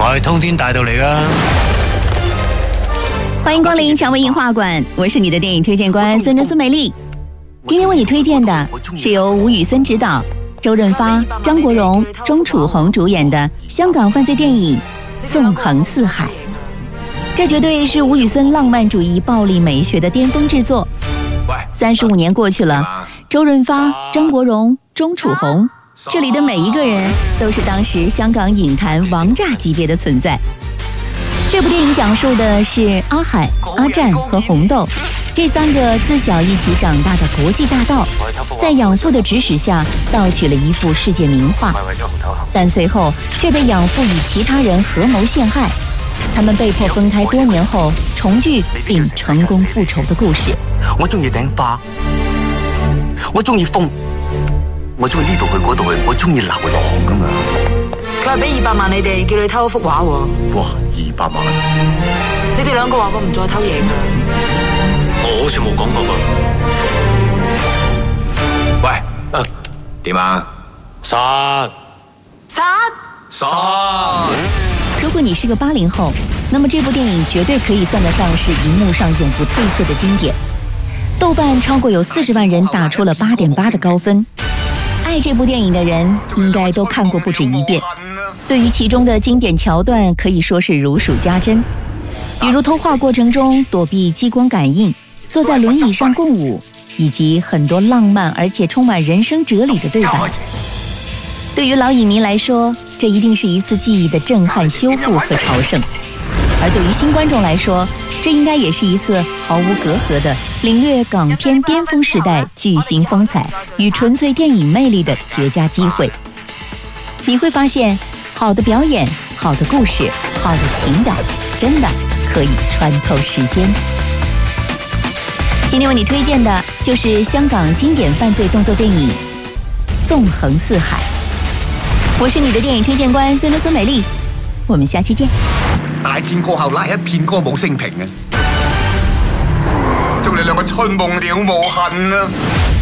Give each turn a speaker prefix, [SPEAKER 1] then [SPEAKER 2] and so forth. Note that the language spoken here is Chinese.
[SPEAKER 1] 我系通天大道嚟噶。
[SPEAKER 2] 欢迎光临蔷薇映画馆，我是你的电影推荐官孙美丽。今天为你推荐的是由吴宇森执导、周润发、张国荣、钟楚红主演的香港犯罪电影《纵横四海》。这绝对是吴宇森浪漫主义暴力美学的巅峰制作。35年过去了，周润发、张国荣、钟楚红，这里的每一个人都是当时香港影坛王炸级别的存在。这部电影讲述的是阿海、阿战和红豆这3个自小一起长大的国际大盗，在养父的指使下盗取了一幅世界名画，但随后却被养父与其他人合谋陷害，他们被迫分开多年后重聚并成功复仇的故事。
[SPEAKER 3] 我中意頂花，我中意風，我中意呢度去嗰度去，我中意流浪噶嘛。
[SPEAKER 4] 佢話俾200萬你哋，叫你偷幅畫喎。
[SPEAKER 3] 哇，200萬！
[SPEAKER 4] 你哋2個話過唔再偷嘢㗎。
[SPEAKER 1] 我好似冇講過噃。喂，點啊？殺！
[SPEAKER 2] 如果你是个80后，那么这部电影绝对可以算得上是荧幕上永不褪色的经典。豆瓣超过有40万人打出了8.8的高分。爱这部电影的人应该都看过不止一遍，对于其中的经典桥段可以说是如数家珍，比如通话过程中躲避激光感应、坐在轮椅上共舞，以及很多浪漫而且充满人生哲理的对白。对于老影迷来说，这一定是一次记忆的震撼修复和朝圣，而对于新观众来说，这应该也是一次毫无隔阂的领略港片巅峰时代巨星风采与纯粹电影魅力的绝佳机会。你会发现，好的表演、好的故事、好的情感，真的可以穿透时间。今天为你推荐的就是香港经典犯罪动作电影《纵横四海》。我是你的电影推荐官孙美丽，我们下期见。
[SPEAKER 3] 大戰過後拉一片歌舞升平啊！祝你兩個春夢了無痕啊！